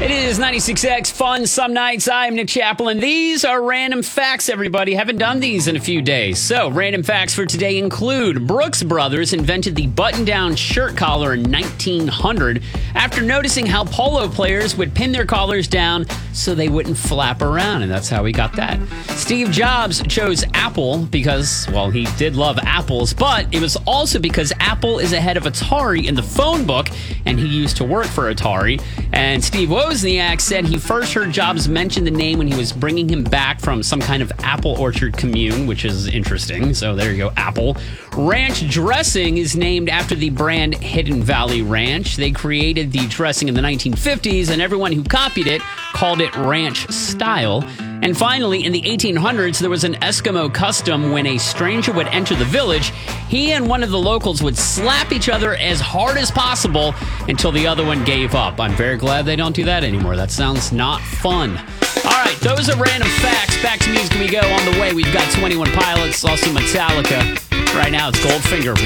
It is 96X Fun Some Nights. I'm Nick Chaplin. These are random facts, everybody. Haven't done these in a few days. So, random facts for today include Brooks Brothers invented the button-down shirt collar in 1900 after noticing how polo players would pin their collars down so they wouldn't flap around, and that's how we got that. Steve Jobs chose Apple because, well, he did love apples, but it was also because Apple is ahead of Atari in the phone book, and he used to work for Atari. And Steve Wozniak said he first heard Jobs mention the name when he was bringing him back from some kind of apple orchard commune, which is interesting. So there you go, Apple. Ranch dressing is named after the brand Hidden Valley Ranch. They created the dressing in the 1950s, and everyone who copied it called it ranch style. And finally, in the 1800s, there was an Eskimo custom when a stranger would enter the village. He and one of the locals would slap each other as hard as possible until the other one gave up. I'm very glad they don't do that anymore. That sounds not fun. All right, those are random facts. Back to music we go. On the way, we've got 21 Pilots, also Metallica. Right now, it's Goldfinger.